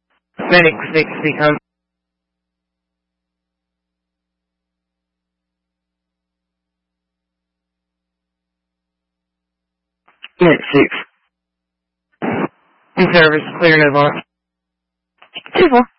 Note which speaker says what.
Speaker 1: Phoenix 6 become Phoenix 6. In service, clear Novant. 2-4.